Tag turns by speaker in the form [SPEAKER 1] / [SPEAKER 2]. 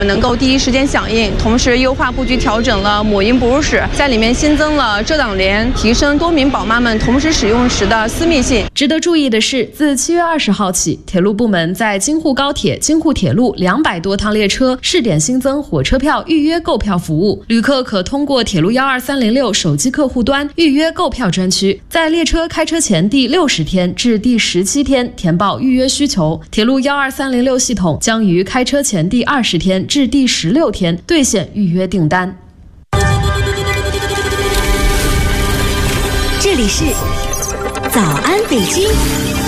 [SPEAKER 1] 能够第一时间响应，同时优化布局调整了母婴哺乳室，在里面新增了遮挡帘，提升多名宝妈们同时使用时的私密性。
[SPEAKER 2] 值得注意的是，自7月20号起，铁路部门在京沪高铁、京沪铁路200多趟列车试点新增火车票预约购票服务，旅客可通过铁路12306手机客户端预约购票专区，在列车开车前第60天至第17天填报预约需求。铁路12306系统将于开车前第20天至第16天兑现预约订单。
[SPEAKER 3] 这里是早安北京。